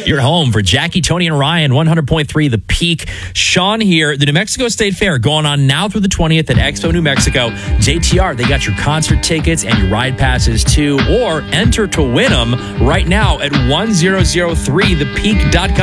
You're home for Jackie, Tony, and Ryan, 100.3 The Peak. Sean here. The New Mexico State Fair going on now through the 20th at Expo New Mexico. JTR, they got your concert tickets and your ride passes too, or enter to win them right now at 1003thepeak.com.